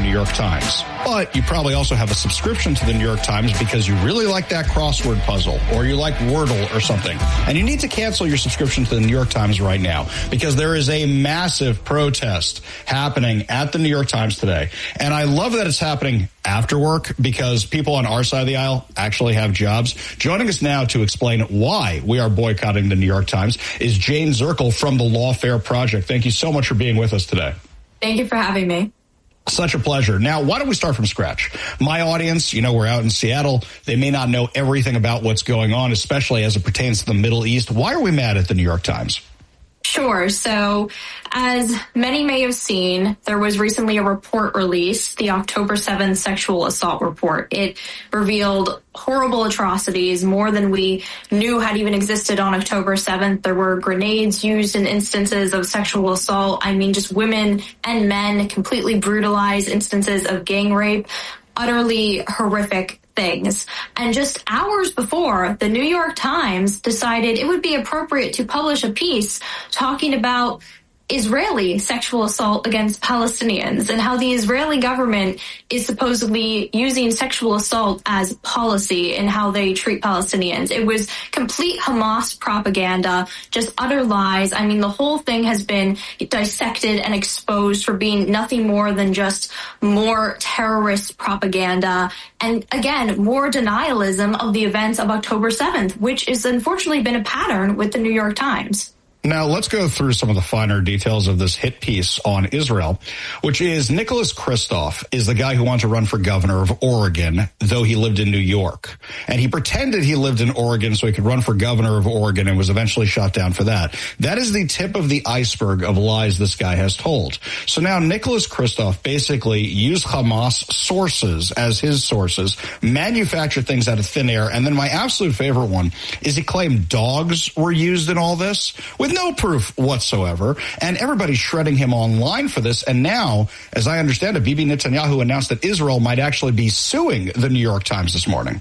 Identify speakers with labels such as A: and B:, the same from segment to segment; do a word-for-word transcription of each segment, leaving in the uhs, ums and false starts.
A: New York Times. But you probably also have a subscription to the New York Times because you really like that crossword puzzle, or you like Wordle or something. And you need to cancel your subscription to the New York Times right now because there is a massive protest happening at the New York Times today. And I love that it's happening after work because people on our side of the aisle actually have jobs. Joining us now to explain why we are boycotting the New York Times is Jane Zirkle from the Lawfare Project. Thank you so much for being with us today.
B: Thank you for having me.
A: Such a pleasure. Now, why don't we start from scratch? My audience, you know, we're out in Seattle. They may not know everything about what's going on, especially as it pertains to the Middle East. Why are we mad at the New York Times?
B: Sure. So as many may have seen, there was recently a report released, the October seventh sexual assault report. It revealed horrible atrocities, more than we knew had even existed on October seventh. There were grenades used in instances of sexual assault. I mean, just women and men completely brutalized, instances of gang rape, utterly horrific things. And just hours before, the New York Times decided it would be appropriate to publish a piece talking about Israeli sexual assault against Palestinians and how the Israeli government is supposedly using sexual assault as policy in how they treat Palestinians. It was complete Hamas propaganda, just utter lies. I mean, the whole thing has been dissected and exposed for being nothing more than just more terrorist propaganda. And again, more denialism of the events of October seventh, which has unfortunately been a pattern with the New York Times.
A: Now, let's go through some of the finer details of this hit piece on Israel, which is Nicholas Kristof is the guy who wanted to run for governor of Oregon, though he lived in New York. And he pretended he lived in Oregon so he could run for governor of Oregon and was eventually shot down for that. That is the tip of the iceberg of lies this guy has told. So now Nicholas Kristof basically used Hamas sources as his sources, manufactured things out of thin air. And then my absolute favorite one is he claimed dogs were used in all this with no proof whatsoever, and everybody's shredding him online for this. And now, as I understand it, Bibi Netanyahu announced that Israel might actually be suing the New York Times this morning.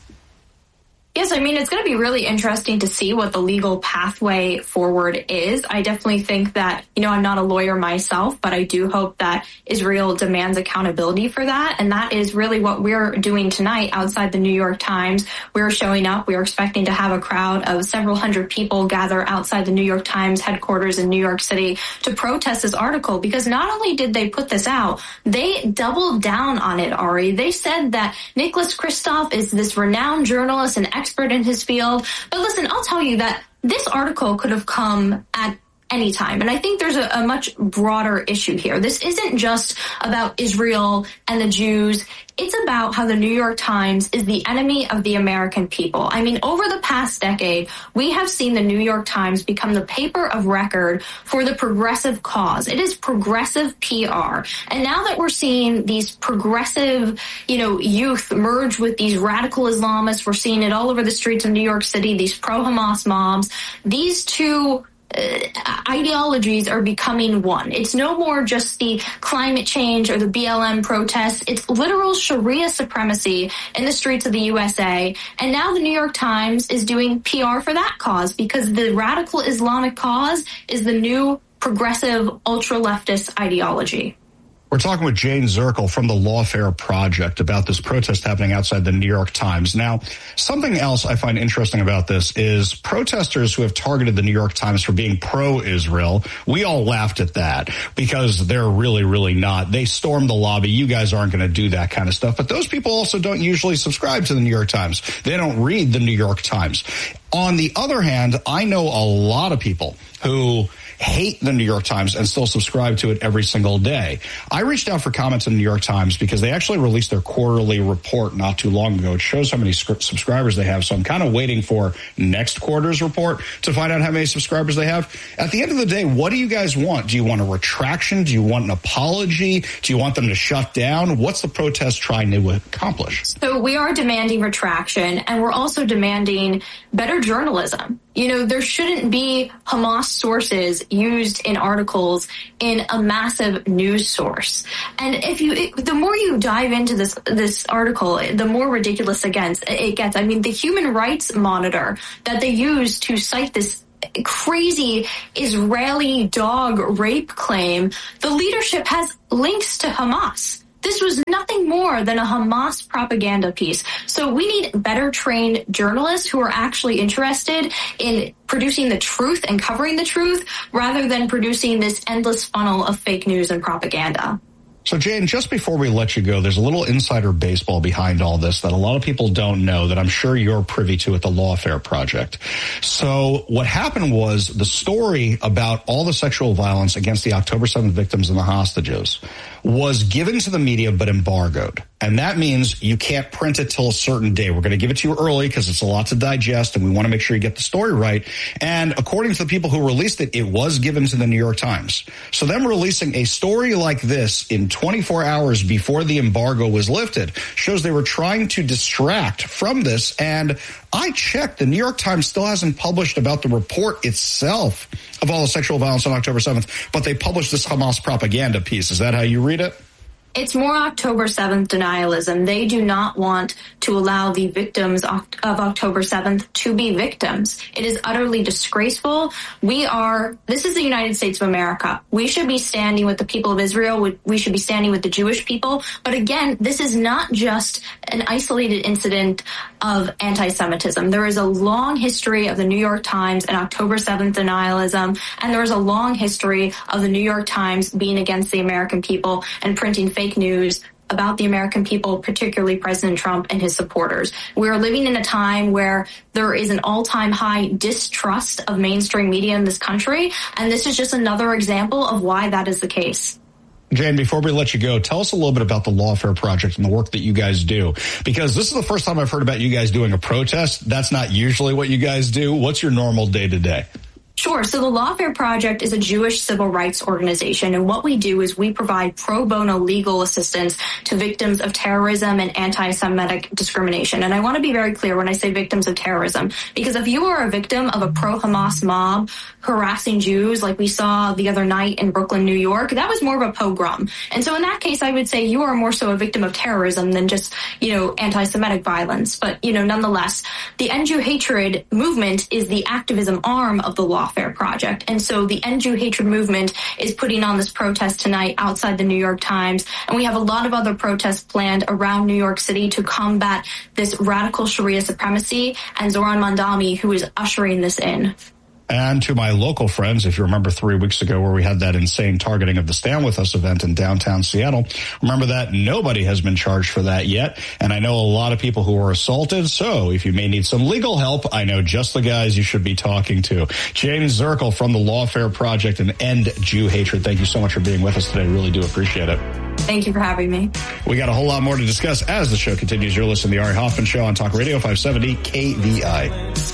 B: Yes, I mean, it's going to be really interesting to see what the legal pathway forward is. I definitely think that, you know, I'm not a lawyer myself, but I do hope that Israel demands accountability for that. And that is really what we're doing tonight outside the New York Times. We're showing up. We're expecting to have a crowd of several hundred people gather outside the New York Times headquarters in New York City to protest this article, because not only did they put this out, they doubled down on it, Ari. They said that Nicholas Kristof is this renowned journalist and expert in his field. But listen, I'll tell you that this article could have come at any time. And I think there's a, a much broader issue here. This isn't just about Israel and the Jews. It's about how the New York Times is the enemy of the American people. I mean, over the past decade, we have seen the New York Times become the paper of record for the progressive cause. It is progressive P R. And now that we're seeing these progressive, you know, youth merge with these radical Islamists, we're seeing it all over the streets of New York City, these pro-Hamas mobs, these two Uh, ideologies are becoming one. It's no more just the climate change or the B L M protests. It's literal Sharia supremacy in the streets of the U S A. And now the New York Times is doing P R for that cause, because the radical Islamic cause is the new progressive ultra-leftist ideology.
A: We're talking with Jane Zirkle from the Lawfare Project about this protest happening outside the New York Times. Now, something else I find interesting about this is protesters who have targeted the New York Times for being pro-Israel. We all laughed at that because they're really, really not. They stormed the lobby. You guys aren't going to do that kind of stuff. But those people also don't usually subscribe to the New York Times. They don't read the New York Times. On the other hand, I know a lot of people who hate the New York Times and still subscribe to it every single day. I reached out for comments in the New York Times because they actually released their quarterly report not too long ago. It shows how many subscribers they have. So I'm kind of waiting for next quarter's report to find out how many subscribers they have. At the end of the day, what do you guys want? Do you want a retraction? Do you want an apology? Do you want them to shut down? What's the protest trying to accomplish?
B: So we are demanding retraction, and we're also demanding better journalism. You know, there shouldn't be Hamas sources used in articles in a massive news source. And if you, it, the more you dive into this this article, the more ridiculous it gets. It gets. I mean, the Human Rights Monitor that they use to cite this crazy Israeli dog rape claim, the leadership has links to Hamas. This was nothing more than a Hamas propaganda piece. So we need better trained journalists who are actually interested in producing the truth and covering the truth rather than producing this endless funnel of fake news and propaganda.
A: So, Jane, just before we let you go, there's a little insider baseball behind all this that a lot of people don't know that I'm sure you're privy to at the Lawfare Project. So what happened was the story about all the sexual violence against the October seventh victims and the hostages was given to the media but embargoed. And that means you can't print it till a certain day. We're going to give it to you early because it's a lot to digest and we want to make sure you get the story right. And according to the people who released it, it was given to the New York Times. So them releasing a story like this in twenty-four hours before the embargo was lifted shows they were trying to distract from this. And I checked, the New York Times still hasn't published about the report itself of all the sexual violence on October seventh, but they published this Hamas propaganda piece. Is that how you read it?
B: It's more October seventh denialism. They do not want to allow the victims of October seventh to be victims. It is utterly disgraceful. We are, this is the United States of America. We should be standing with the people of Israel. We should be standing with the Jewish people. But again, this is not just an isolated incident of anti-Semitism. There is a long history of the New York Times and October seventh denialism, and there is a long history of the New York Times being against the American people and printing fake Fake news about the American people, particularly President Trump and his supporters. We are living in a time where there is an all-time high distrust of mainstream media in this country, and this is just another example of why that is the case.
A: Jane, before we let you go, tell us a little bit about the Lawfare Project and the work that you guys do, because this is the first time I've heard about you guys doing a protest. That's not usually what you guys do. What's your normal day-to-day?
B: Sure. So the Lawfare Project is a Jewish civil rights organization, and what we do is we provide pro bono legal assistance to victims of terrorism and anti-Semitic discrimination. And I want to be very clear when I say victims of terrorism, because if you are a victim of a pro-Hamas mob harassing Jews like we saw the other night in Brooklyn, New York, that was more of a pogrom. And so in that case, I would say you are more so a victim of terrorism than just, you know, anti-Semitic violence. But, you know, nonetheless, the End Jew Hatred movement is the activism arm of the law. Lawfare Project. And so the End Jew Hatred movement is putting on this protest tonight outside the New York Times. And we have a lot of other protests planned around New York City to combat this radical Sharia supremacy, and Zohran Mamdani, who is ushering this in.
A: And to my local friends, if you remember three weeks ago where we had that insane targeting of the Stand With Us event in downtown Seattle, remember that nobody has been charged for that yet. And I know a lot of people who were assaulted. So if you may need some legal help, I know just the guys you should be talking to. Jane Zirkle from the Lawfare Project and End Jew Hatred. Thank you so much for being with us today. Really do appreciate it.
B: Thank you for having me.
A: We got a whole lot more to discuss as the show continues. You're listening to the Ari Hoffman Show on Talk Radio five seventy K V I.